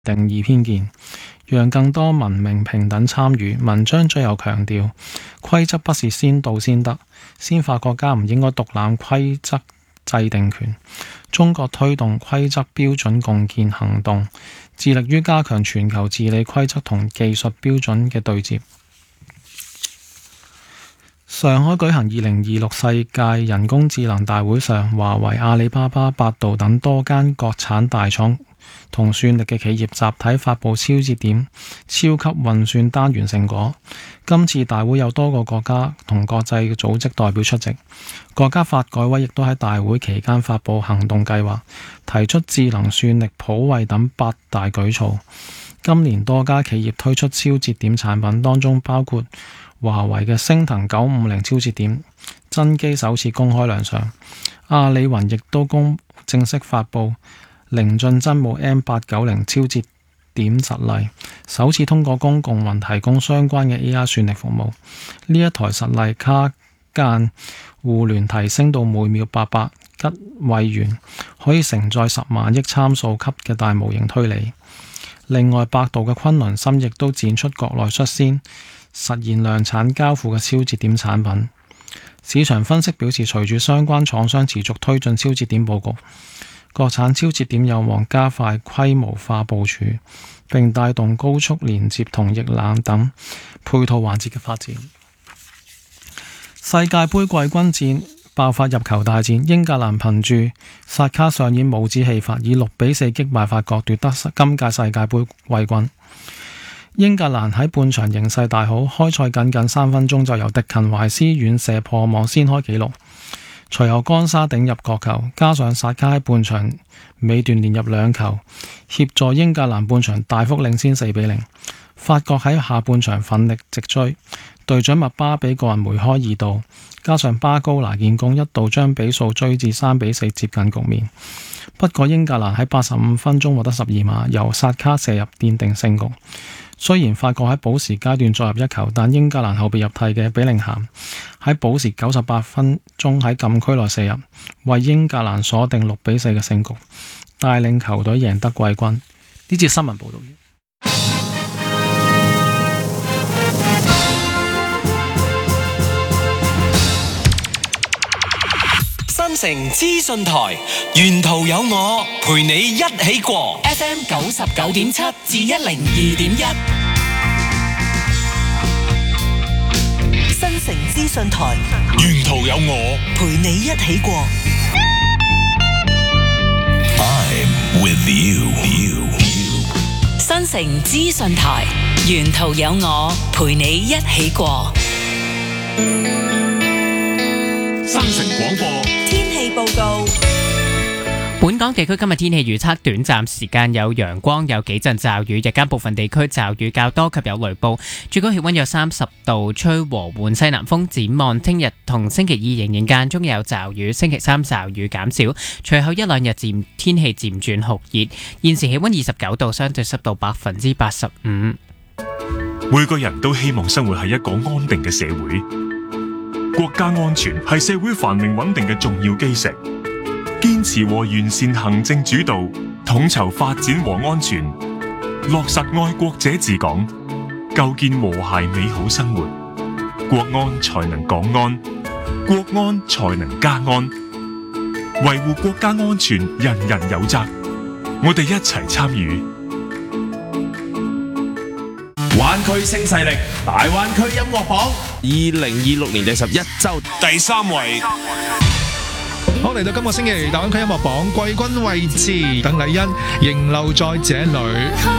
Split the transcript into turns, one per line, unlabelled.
定義偏見，讓更多文明平等參與。文章最後強調，規則不是先到先得，先發國家唔應該獨攬規則制定權。中國推動規則標準共建行動，致力於加強全球治理規則同技術標準嘅對接。上海舉行2026世界人工智能大會上，華為、阿里巴巴、百度等多間國產大廠同算力嘅企業集體發布超節點超級運算單元成果。今次大會有多個國家同國際嘅組織代表出席，國家發改委亦都喺大會期間發布行動計劃，提出智能算力普惠等8大舉措。今年多家企業推出超節點產品，當中包括華為嘅昇騰950超節點真機首次公開亮相，阿里雲亦都正式發布凌駿真武 M890 超節點實例，首次通過公共雲提供相關嘅 AI 算力服務。呢一台實例卡間互聯提升到每秒800吉位元，可以承載10萬億參數級嘅大模型推理。另外，百度嘅昆崙芯亦都展出國內率先實現量產交付嘅超節點產品。市場分析表示，隨住相關廠商持續推進超節點佈局，國產超節點有望加快規模化部署，並帶動高速連接同液冷等配套環節嘅發展。世界盃季軍戰爆發入球大戰，英格蘭憑住薩卡上演帽子戲法，以6-4擊敗法國奪得今屆世界盃季軍。英格蘭喺半場形勢大好，開賽僅3分鐘就由迪勤懷斯遠射破網先開紀錄，隨後干沙頂入角球，加上薩卡喺半場尾段連入2球，協助英格蘭半場大幅領先4-0。法國喺下半場奮力直追，隊長麥巴比個人梅開2度，加上巴高拿建功，一度將比數追至3-4接近局面。不過英格蘭喺85分鐘獲得12碼，由薩卡射入奠定勝局。雖然法國喺補時階段再入1球，但英格蘭後備入替嘅比寧咸喺補時98分鐘喺禁區內射入，為英格蘭鎖定6-4嘅勝局，帶領球隊贏得季軍。呢節新聞報道完。
新城資訊台，沿途有我陪你一起過 FM 99.7至102.1。
新城資訊台，
沿途有我
陪你一起過。
I'm with you。
新城資訊台，沿途有我陪你一起過。
新城廣播
天氣報告。
本港地區今日天氣預測，短暫時間有陽光，有幾陣驟雨，日間部分地區驟雨較多及有雷暴，最高氣溫約30度，吹和緩西南風。展望聽日同星期二仍然間中有驟雨，星期三驟雨減少，隨後一兩日天氣漸轉酷熱。現時氣溫29度，相對濕度85%。
每個人都希望生活喺一個安定嘅社會。國家安全係社會繁榮穩定嘅重要基石，堅持和完善行政主導，統籌發展和安全，落實愛國者治港，構建和諧美好生活，國安才能港安，國安才能家安。維護國家安全，人人有責，我哋一齊參與。
灣區新勢力，大灣區音樂榜，2026年第11週
第3位。
好，嚟到今個星期大灣區音樂榜季軍位置，鄧麗欣仍留在這裡。